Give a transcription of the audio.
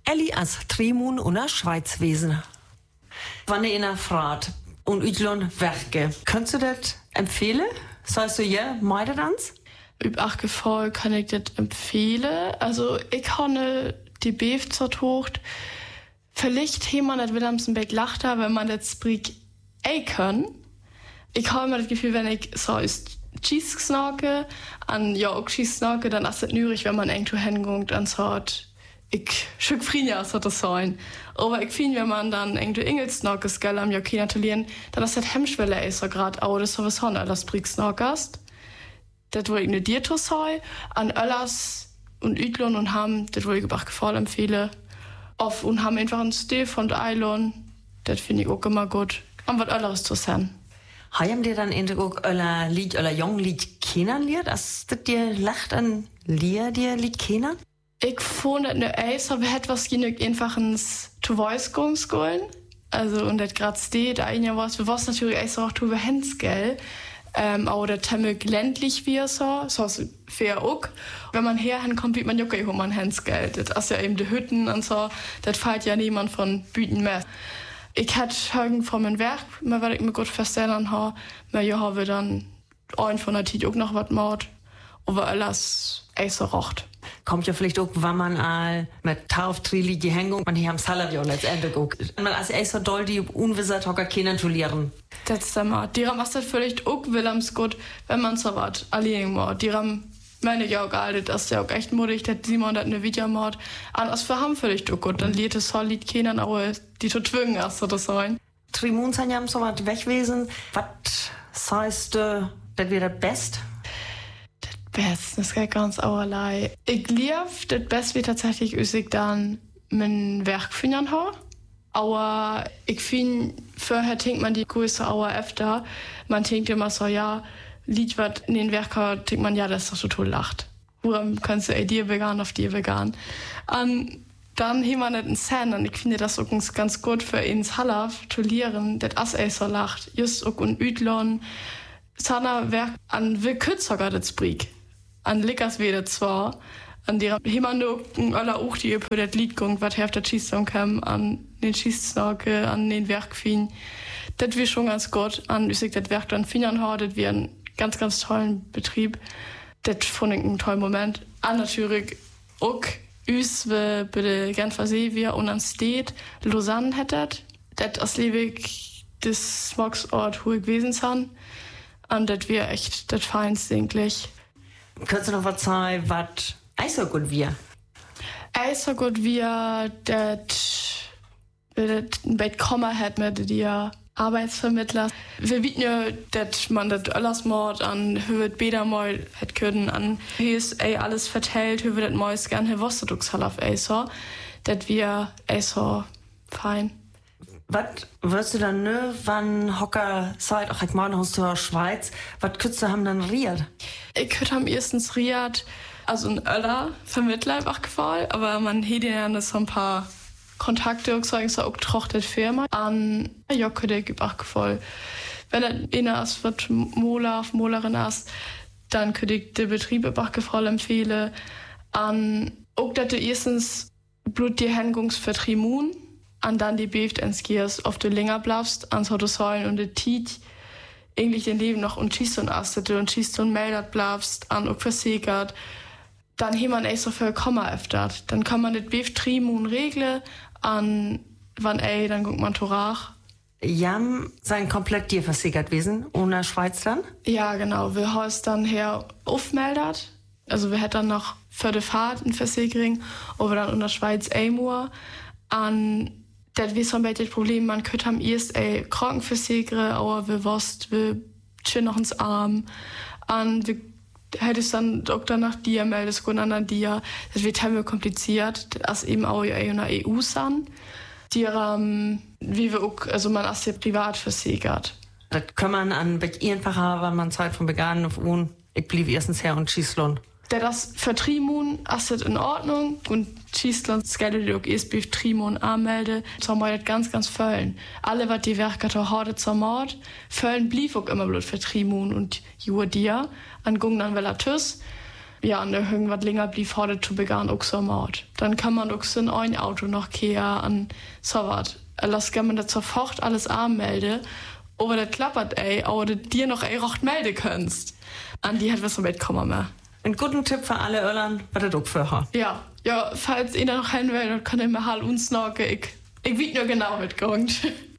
Elli als Trimun und der Schweizwesen. Wann ihr einer fragt und Utlon Werke, könntest du das empfehlen? Sagst du ja, meide dan's? Über acht Gefühl kann ich das empfehlen. Also, ich habe die Beef zur Tocht. Vielleicht jemand das Wilhelmsenbeck lacht, wenn man das Brick kann. Ich habe immer das Gefühl, wenn ich so ist Cheese snacke, an ja auch Cheese snacke, dann ist es nürig, wenn man irgendwo hingeht und sagt, ich schick Frinia, so das sein. Aber ich finde, wenn man dann irgendwo Engelsnackes, gell, am Jockey natürlich, dann ist das Hemmschwelle ist ja gerade auch, das was Honor, das Brick snackest. Das wollte ich nicht dir zu sagen, an Öllas und Ütlon und Ham, das wollte ich auch gefallen empfehlen. Auf und haben einfach einen Stil von Eilon, das finde ich auch immer gut. Und was Öllas zu sein. Haben dir dann endlich auch euer Lied, euer Junglied kennenlernt? Als das dir lacht an Lied, dir Lied kennen? Ich fand das nicht eins, aber hätte was genug einfach ins To Voice gehen. Also, und das gerade steht, ein was, wir was natürlich eins auch to Hens, gell? Aber der Thema ländlich wie so ist fair auch. Wenn man herhin kommt, wie man ja auch man Hens, gell? Das ist ja eben die Hütten und so, das fällt ja niemand von Büten mehr. Ich hätte Hagen von meinem Werk, mal weil ich mir gut verstehen habe, aber ja, habe dann ein von der Tit auch noch was gemacht, aber alles so rocht. Kommt ja vielleicht auch, wenn man all mit Tauftrili die Hängung, man hier am Salario letztendlich auch. Man als so doll die unwissert hocker kennenzulernen. Das ist der die Ram ist das vielleicht auch Willems gut, wenn man so was allein macht. Die Ram meine ich auch alt, das ist ja auch echt mutig, dass Simon das eine Video macht. Und das für haben vielleicht auch gut, dann liet es so Lied kennen, aber die zu zwingen erst oder so ein. Trimun sind ja so was wegwesen. Was heißt, das wäre das Best? Das Best, das geht ganz auerlei. Ich lief, das Best wie tatsächlich ich dann mein Werk finden habe. Aber ich finde, vorher denkt man die größte Auer öfter. Man denkt immer so, ja, Lied, was in den Werken denkt man, ja, das ist doch total lacht. Warum kannst du dir vegan auf dir vegan? Und dann haben wir nicht einen Sinn, und ich finde das auch ganz gut für ins Halaf zu lernen, das ist so lacht. Just auch in Ütlon, Sana Werk an will kürzer das Brieg. An Lickers wieder zwar, an der haben wir auch die über das Lied gegangen, was auf der Schießsong kam, an den Schießsnacke, an den Werkfien. Das wird schon ganz gut. Und ich sag, das Werk dann finden hat, das wird ein ganz, ganz tollen Betrieb. Das fand ich einen tollen Moment. Und natürlich auch uns, bei der Genfer See, wir und an Stedt, Lausanne hättet. Das ist liebig des Smogsort, wo ich gewesen sind. Und das wäre echt das Feinste eigentlich. Könntest du noch was sagen, was so gut wir? So gut wir, das ein Bett kommen hat mit dir Arbeitsvermittler. Wir wissen ja, dass man das alles macht, an hört Bäder mal hat können, an hier ist alles vertellt, hört das mal gerne was du half so, dass wir so fein. Was wirst du dann wann Hocker seid auch mal aus der Schweiz? Was könntest du haben dann riert? Ich könnte am erstens riert, also ein Vermittler einfach gefallen, aber man hätte ja so ein paar Kontakte auch auch trochtet Firma an ja könnte ich auch gefallen. Wenn einer ist wird Molerin ist, dann könnte ich den Betrieb auch gefallen empfehlen. An auch dass du erstens Blut die Hängungsvertrimun, an dann die Beeft ins Giers auf der länger bleibst, an so du sollen und der Tiet eigentlich den Leben noch und schießt und astet und schießt und meldet bleibst, an auch versiegert. Dann hat man so viel Komma öfter. Dann kann man das Beeft Trimun regeln, an wann dann guckt man Torach. Jam sein komplett dir versichert gewesen, ohne Schweiz dann? Ja, genau. Wir haben es dann her aufmeldet. Also wir hätten dann noch für die Fahrt eine Versicherung, aber dann in der Schweiz nur. Und das ist so ein bisschen das Problem, man könnte am erst Krankenversicherung, aber wir wussten, wir schön noch ins Arm. Und wir hätte es dann Doktor nach dir meldet, an dir. Das wird halt kompliziert, das eben auch in der EU sind. Die wie wir auch, also man ist ja privat versichert. Das kann man an bisschen einfacher, weil man Zeit von Veganen auf un. Ich blieb erstens her und schießlon. Das für Trimun ist das in Ordnung und schießlon skelde die auch erst bei Trimun anmelde. So mal das ganz, ganz füllen. Alle, was die Werke heute zur Mord, füllen blieb auch immer bloß für Trimun und Juadia. An Gung dann Velatus. Ja, und irgendwas länger blieb, heute zu begann auch so Mord. Dann kann man auch so ein Auto noch kehren an so was. Lass kann man das sofort alles anmelden, aber das klappert, aber das dir noch recht melden kannst. An die hat was so mitkommen mehr. Ein guten Tipp für alle Irland, was das auch für hat. Ja, falls ihr da noch hin will, dann könnt ihr mir halt uns snacken. Ich weiß nur genau, was kommt.